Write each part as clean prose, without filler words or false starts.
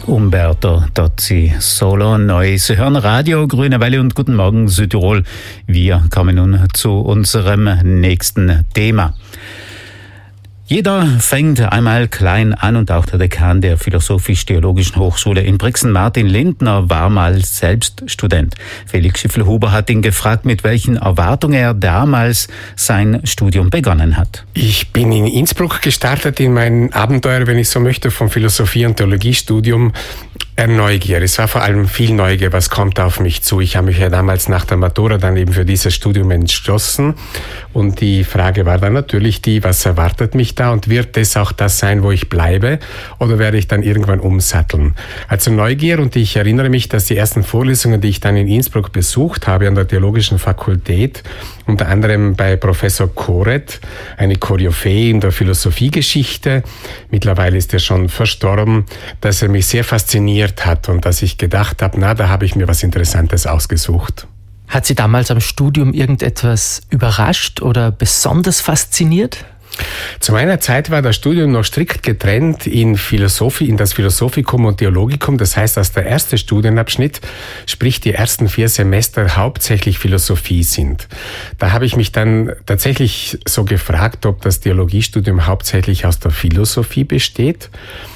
Umberto Tozzi Solo neu. Sie hören Radio Grüne Welle und Guten Morgen Südtirol. Wir kommen nun zu unserem nächsten Thema. Jeder fängt einmal klein an und auch der Dekan der Philosophisch-Theologischen Hochschule in Brixen, Martin Lindner, war mal selbst Student. Felix Schiffelhuber hat ihn gefragt, mit welchen Erwartungen er damals sein Studium begonnen hat. Ich bin in Innsbruck gestartet in mein Abenteuer, wenn ich so möchte, vom Philosophie- und Theologiestudium. Neugier. Es war vor allem viel Neugier, was kommt auf mich zu. Ich habe mich ja damals nach der Matura dann eben für dieses Studium entschlossen. Und die Frage war dann natürlich die, was erwartet mich da und wird es auch das sein, wo ich bleibe oder werde ich dann irgendwann umsatteln? Also Neugier, und ich erinnere mich, dass die ersten Vorlesungen, die ich dann in Innsbruck besucht habe an der Theologischen Fakultät, unter anderem bei Professor Koret, eine Koryphäe in der Philosophiegeschichte, mittlerweile ist er schon verstorben, dass er mich sehr fasziniert hat und dass ich gedacht habe, da habe ich mir was Interessantes ausgesucht. Hat Sie damals am Studium irgendetwas überrascht oder besonders fasziniert? Zu meiner Zeit war das Studium noch strikt getrennt in das Philosophikum und Theologicum. Das heißt, dass der erste Studienabschnitt, sprich die ersten 4 Semester, hauptsächlich Philosophie sind. Da habe ich mich dann tatsächlich so gefragt, ob das Theologiestudium hauptsächlich aus der Philosophie besteht.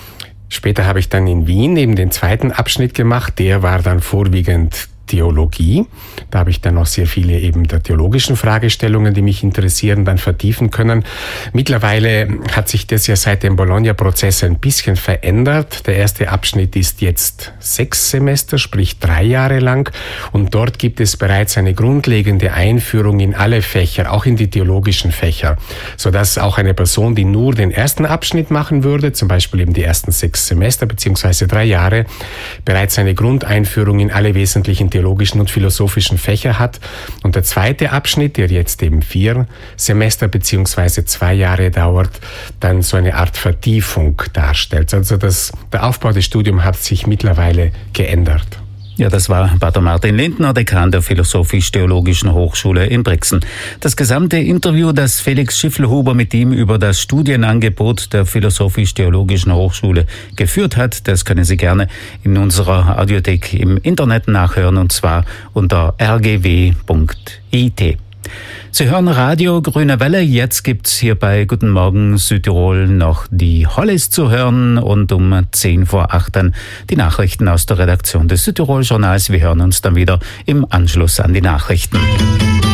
Später habe ich dann in Wien eben den zweiten Abschnitt gemacht. Der war dann vorwiegend Theologie. Da habe ich dann auch sehr viele eben der theologischen Fragestellungen, die mich interessieren, dann vertiefen können. Mittlerweile hat sich das ja seit dem Bologna-Prozess ein bisschen verändert. Der erste Abschnitt ist jetzt 6 Semester, sprich 3 Jahre lang. Und dort gibt es bereits eine grundlegende Einführung in alle Fächer, auch in die theologischen Fächer, sodass auch eine Person, die nur den ersten Abschnitt machen würde, zum Beispiel eben die ersten 6 Semester bzw. 3 Jahre, bereits eine Grundeinführung in alle wesentlichen theologischen und philosophischen Fächer hat. Und der zweite Abschnitt, der jetzt eben 4 Semester bzw. 2 Jahre dauert, dann so eine Art Vertiefung darstellt. Also der Aufbau des Studiums hat sich mittlerweile geändert. Ja, das war Pater Martin Lindner, Dekan der Philosophisch-Theologischen Hochschule in Brixen. Das gesamte Interview, das Felix Schiffelhuber mit ihm über das Studienangebot der Philosophisch-Theologischen Hochschule geführt hat, das können Sie gerne in unserer Audiothek im Internet nachhören, und zwar unter rgw.it. Sie hören Radio Grüne Welle. Jetzt gibt's hier bei Guten Morgen Südtirol noch die Hollies zu hören und um 10 vor 8 dann die Nachrichten aus der Redaktion des Südtirol Journals. Wir hören uns dann wieder im Anschluss an die Nachrichten.